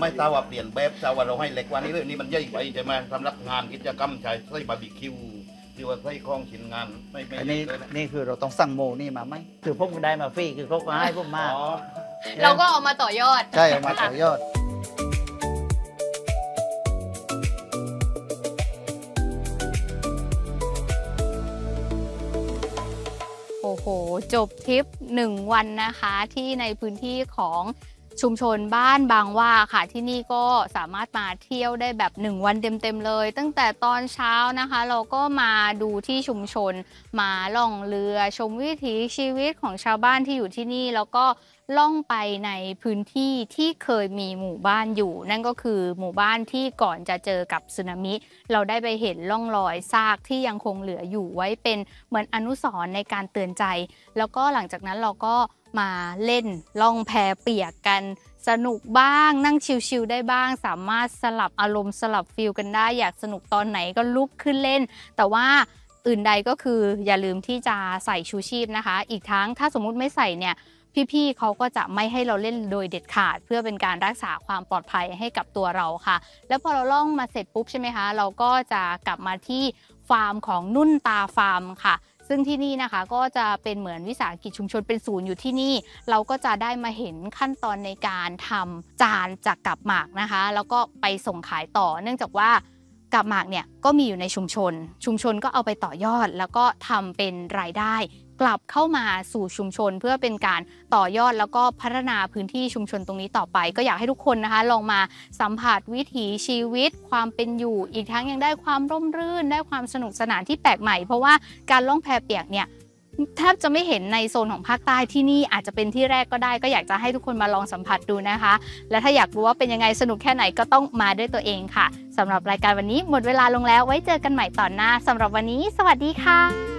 ไม่ทราบว่าเปลี่ยนแบบทราบว่าเราให้เล็กกว่านี้เลยนี่มันใหญ่ไปใช่ไหมสำหรับงานกิจกรรมใช้ไส้บาร์บีคิวที่ว่าไส้ข้องชิ้นงานไม่อันนี้นี่คือเราต้องสั่งโมนี่มาไหมคือพวกมันได้มาฟรีคือเขาก็ให้พวกมาเราก็เอามาต่อยอดใช่เอามาต่อยอดโอ้โหจบทริป1 วันนะคะที่ในพื้นที่ของชุมชนบ้านบางว่าค่ะที่นี่ก็สามารถมาเที่ยวได้แบบ1 วันเต็มๆเลยตั้งแต่ตอนเช้านะคะเราก็มาดูที่ชุมชนมาล่องเรือชมวิถีชีวิตของชาวบ้านที่อยู่ที่นี่แล้วก็ล่องไปในพื้นที่ที่เคยมีหมู่บ้านอยู่นั่นก็คือหมู่บ้านที่ก่อนจะเจอกับสึนามิเราได้ไปเห็นร่องรอยซากที่ยังคงเหลืออยู่ไว้เป็นเหมือนอนุสรณ์ในการเตือนใจแล้วก็หลังจากนั้นเราก็มาเล่นล่องแพเปียกกันสนุกบ้างนั่งชิลๆได้บ้างสามารถสลับอารมณ์สลับฟีลกันได้อยากสนุกตอนไหนก็ลุกขึ้นเล่นแต่ว่าอื่นใดก็คืออย่าลืมที่จะใส่ชูชีพนะคะอีกทั้งถ้าสมมุติไม่ใส่เนี่ยพี่ๆเขาก็จะไม่ให้เราเล่นโดยเด็ดขาดเพื่อเป็นการรักษาความปลอดภัยให้กับตัวเราค่ะแล้วพอเราล่องมาเสร็จปุ๊บใช่ไหมคะเราก็จะกลับมาที่ฟาร์มของนุ่นตาฟาร์มค่ะซึ่งที่นี่นะคะก็จะเป็นเหมือนวิสาหกิจชุมชนเป็นศูนย์อยู่ที่นี่เราก็จะได้มาเห็นขั้นตอนในการทำจานจากกับหมากนะคะแล้วก็ไปส่งขายต่อเนื่องจากว่ากับหมากเนี่ยก็มีอยู่ในชุมชนก็เอาไปต่อยอดแล้วก็ทำเป็นรายได้กลับเข้ามาสู่ชุมชนเพื่อเป็นการต่อยอดแล้วก็พัฒนาพื้นที่ชุมชนตรงนี้ต่อไปก็อยากให้ทุกคนนะคะลองมาสัมผัสวิถีชีวิตความเป็นอยู่อีกทั้งยังได้ความร่มรื่นได้ความสนุกสนานที่แปลกใหม่เพราะว่าการล่องแพเปียกเนี่ยแทบจะไม่เห็นในโซนของภาคใต้ที่นี่อาจจะเป็นที่แรกก็ได้ก็อยากจะให้ทุกคนมาลองสัมผัสดูนะคะและถ้าอยากรู้ว่าเป็นยังไงสนุกแค่ไหนก็ต้องมาด้วยตัวเองค่ะสำหรับรายการวันนี้หมดเวลาลงแล้วไว้เจอกันใหม่ตอนหน้าสำหรับวันนี้สวัสดีค่ะ